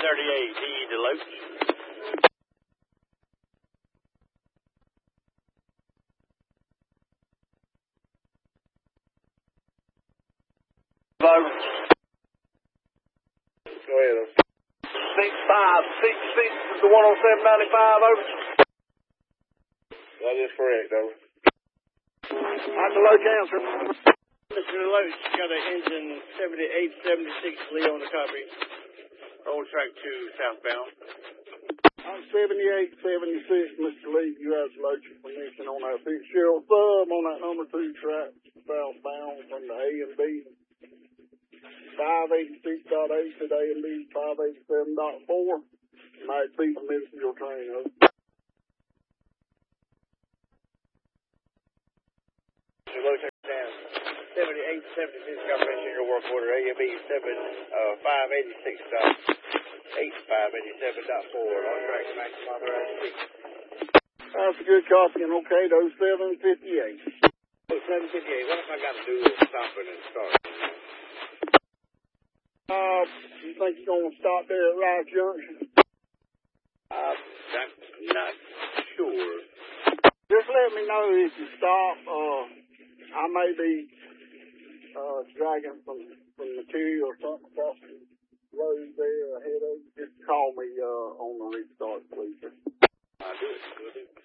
738, D. Deloach. Deloach. Go ahead. 6566 is the 10795, over. That is correct, over. I'm Deloach answer. Mr. Deloach, got an engine 7876 Lee on the copy. Old track 2 southbound. I'm 7876, Mr. Lee. You have Deloach permission on that Fitzgerald sub on that number 2 track southbound from the A and B. 586.8 to the A and B 587.4. Might be missing your train, over. Deloach, down. 7876, got mentioned your work order. A and B 586.8, 587.4. On track maximum authorized speed. That's a good copy, and okay, those 758. Oh, 758. What if I got to do is stopping and starting? You think you're going to stop there at Rice Junction? I'm not sure. Just let me know if you stop. I may be dragging some material or something across the road there ahead of you. Just call me on the restart, please. I'll do it.